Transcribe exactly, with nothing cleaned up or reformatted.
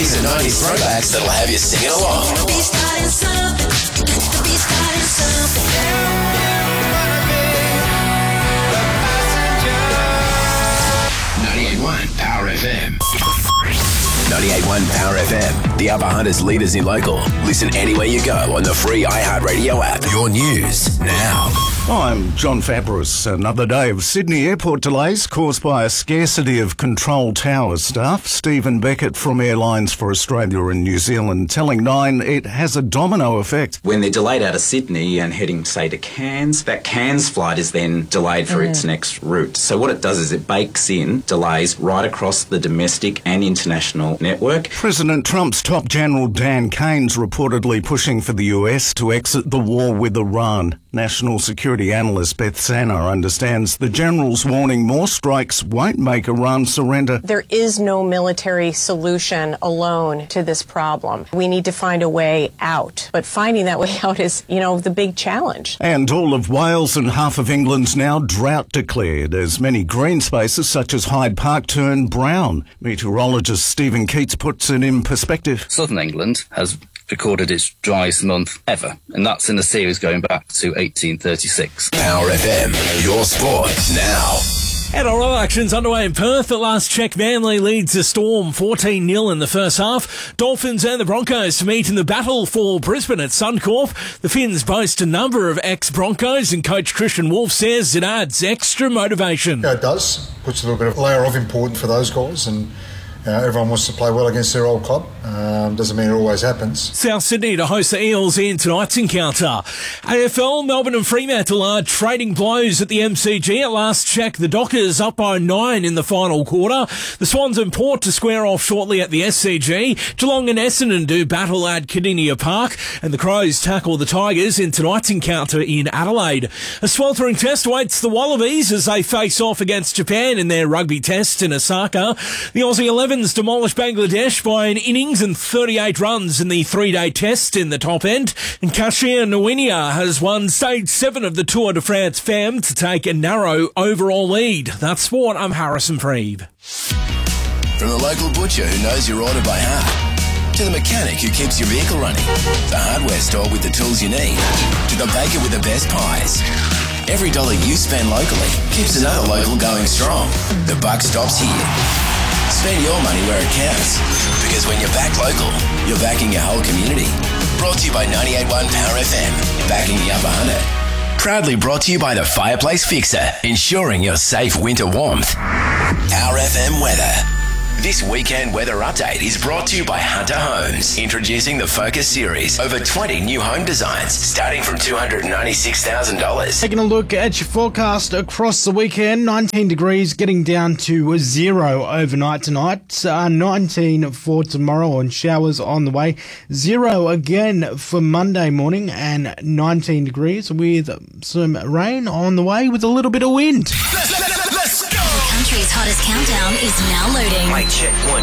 These are nineties throwbacks that'll have you singing along. Be starting something. Be starting something. ninety-eight point one Power F M. ninety-eight point one Power F M. The Upper Hunters leaders in local. Listen anywhere you go on the free iHeartRadio app. Your news now. I'm John Fabris. Another day of Sydney airport delays caused by a scarcity of control tower staff. Stephen Beckett from Airlines for Australia and New Zealand telling Nine it has a domino effect. When they're delayed out of Sydney and heading, say, to Cairns, that Cairns flight is then delayed for mm. its next route. So what it does is it bakes in delays right across the domestic and international network. President Trump's top general Dan Kane's reportedly pushing for the U S to exit the war with Iran. National security analyst Beth Sanner understands the general's warning more strikes won't make Iran surrender. There is no military solution alone to this problem. We need to find a way out. But finding that way out is, you know, the big challenge. And all of Wales and half of England's now drought declared as many green spaces such as Hyde Park turn brown. Meteorologist Stephen Keats puts it in perspective. Southern England has recorded its driest month ever, and that's in a series going back to eighteen thirty-six. Power F M, your sport now. N R L action's underway in Perth. At last check, Manly leads the Storm fourteen nil in the first half. Dolphins and the Broncos to meet in the battle for Brisbane at Suncorp. The Finns boast a number of ex-Broncos, and coach Christian Wolf says it adds extra motivation. Yeah, it does. Puts a little bit of layer of importance for those guys, and Uh, everyone wants to play well against their old club. Um, doesn't mean it always happens. South Sydney to host the Eels in tonight's encounter. A F L, Melbourne and Fremantle are trading blows at the M C G. At last check, the Dockers up by nine in the final quarter. The Swans and Port to square off shortly at the S C G. Geelong and Essendon do battle at Kardinia Park. And the Crows tackle the Tigers in tonight's encounter in Adelaide. A sweltering test awaits the Wallabies as they face off against Japan in their rugby test in Osaka. The Aussie eleven demolished Bangladesh by an innings and thirty-eight runs in the three-day test in the top end. And Kashia Nwinia has won stage seven of the Tour de France Femme to take a narrow overall lead. That's sport. I'm Harrison Freeb. From the local butcher who knows your order by heart, to the mechanic who keeps your vehicle running, the hardware store with the tools you need, to the baker with the best pies. Every dollar you spend locally keeps another local going strong. The buck stops here. Spend your money where it counts. Because when you're back local, you're backing your whole community. Brought to you by ninety-eight point one Power F M. Backing the Upper Hunter. Proudly brought to you by the Fireplace Fixer. Ensuring your safe winter warmth. Power F M weather. This weekend weather update is brought to you by Hunter Homes. Introducing the Focus Series. Over twenty new home designs starting from two hundred ninety-six thousand dollars. Taking a look at your forecast across the weekend. nineteen degrees, getting down to zero overnight tonight. Uh, nineteen for tomorrow, and showers on the way. Zero again for Monday morning, and nineteen degrees with some rain on the way with a little bit of wind. The country's hottest countdown is now loading. Mic check one,